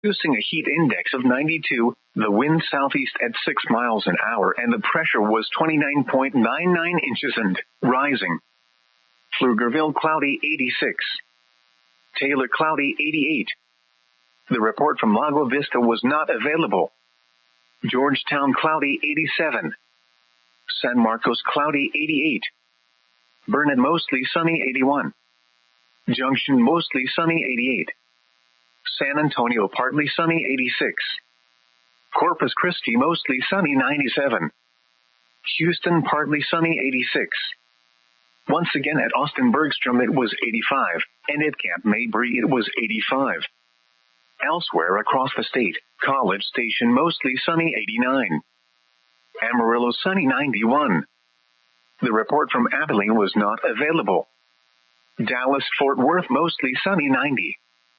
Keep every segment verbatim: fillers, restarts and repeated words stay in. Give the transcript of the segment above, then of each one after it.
producing a heat index of ninety-two, the wind southeast at six miles an hour, and the pressure was twenty-nine point nine nine inches and rising. Pflugerville cloudy eighty-six. Taylor cloudy eighty-eight. The report from Lago Vista was not available. Georgetown cloudy eighty-seven. San Marcos cloudy eighty-eight. Burnet mostly sunny eighty-one. Junction mostly sunny eighty-eight. San Antonio partly sunny eighty-six. Corpus Christi mostly sunny ninety-seven. Houston partly sunny eighty-six. Once again at Austin Bergstrom it was eighty-five, and at Camp Mabry it was eighty-five. Elsewhere across the state, College Station mostly sunny eighty-nine. Amarillo sunny ninety-one. The report from Abilene was not available. Dallas-Fort Worth mostly sunny ninety.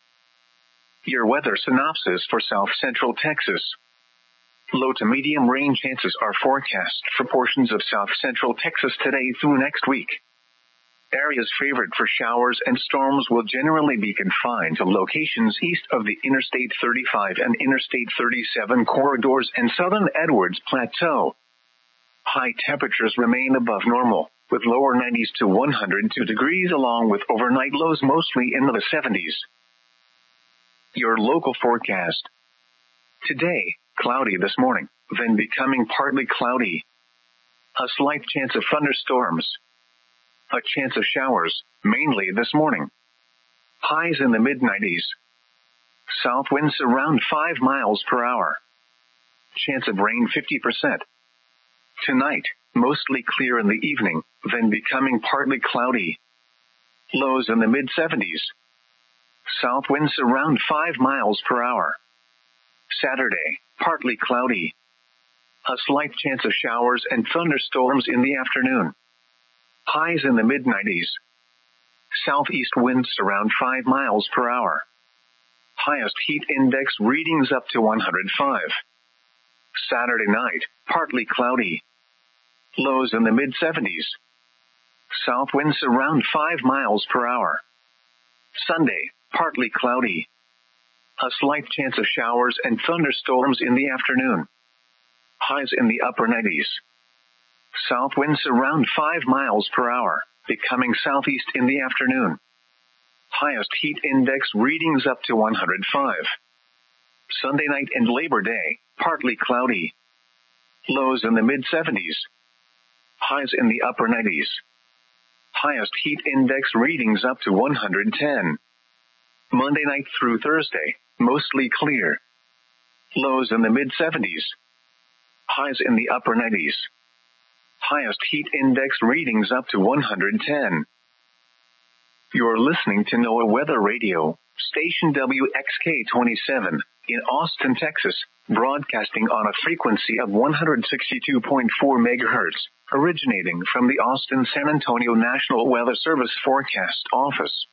Your weather synopsis for South Central Texas. Low to medium rain chances are forecast for portions of South Central Texas today through next week. Areas favored for showers and storms will generally be confined to locations east of the Interstate thirty-five and Interstate thirty-seven corridors and southern Edwards Plateau. High temperatures remain above normal, with lower nineties to one hundred two degrees along with overnight lows mostly in the seventies. Your local forecast. Today, cloudy this morning, then becoming partly cloudy. A slight chance of thunderstorms. A chance of showers, mainly this morning. Highs in the mid nineties. South winds around five miles per hour. Chance of rain fifty percent. Tonight, mostly clear in the evening, then becoming partly cloudy. Lows in the mid seventies. South winds around five miles per hour. Saturday, partly cloudy. A slight chance of showers and thunderstorms in the afternoon. Highs in the mid nineties. Southeast winds around five miles per hour. Highest heat index readings up to one hundred five. Saturday night, partly cloudy. Lows in the mid seventies. South winds around five miles per hour. Sunday, partly cloudy. A slight chance of showers and thunderstorms in the afternoon. Highs in the upper nineties. South winds around five miles per hour, becoming southeast in the afternoon. Highest heat index readings up to one hundred five. Sunday night and Labor Day, partly cloudy. Lows in the mid seventies. Highs in the upper nineties. Highest heat index readings up to one hundred ten. Monday night through Thursday, mostly clear. Lows in the mid seventies. Highs in the upper nineties. Highest heat index readings up to one hundred ten. You're listening to NOAA Weather Radio, station W X K twenty-seven, in Austin, Texas, broadcasting on a frequency of one hundred sixty-two point four megahertz, originating from the Austin-San Antonio National Weather Service Forecast Office.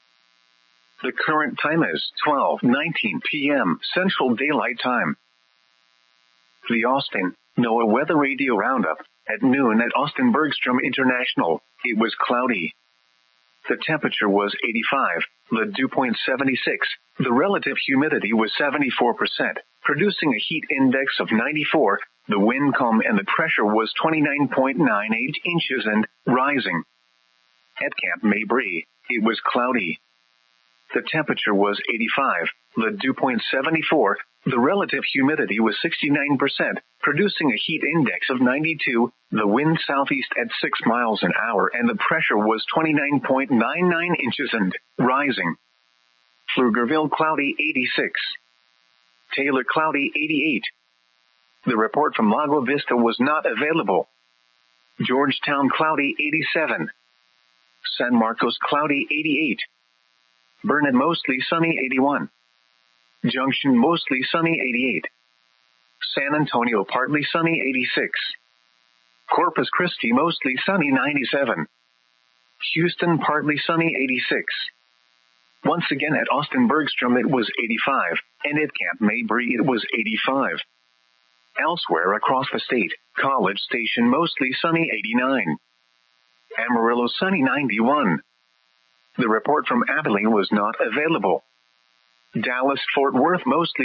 The current time is twelve nineteen p.m. Central Daylight Time. The Austin NOAA Weather Radio Roundup. At noon at Austin Bergstrom International, it was cloudy. The temperature was eighty-five, the dew point seventy-six, the relative humidity was seventy-four percent, producing a heat index of ninety-four, the wind calm and the pressure was twenty-nine point nine eight inches and rising. At Camp Mabry, it was cloudy. The temperature was eighty-five, the dew point seventy-four, the relative humidity was sixty-nine percent, producing a heat index of ninety-two, the wind southeast at six miles an hour and the pressure was twenty-nine point nine nine inches and rising. Pflugerville cloudy eighty-six. Taylor cloudy eighty-eight. The report from Lago Vista was not available. Georgetown cloudy eighty-seven. San Marcos cloudy eighty-eight. Burnet mostly sunny eighty-one. Junction mostly sunny eighty-eight. San Antonio partly sunny eighty-six. Corpus Christi mostly sunny ninety-seven. Houston partly sunny eighty-six. Once again at Austin Bergstrom it was eighty-five, and at Camp Mabry it was eighty-five. Elsewhere across the state, College Station mostly sunny eighty-nine. Amarillo sunny ninety-one. The report from Abilene was not available. Dallas-Fort Worth mostly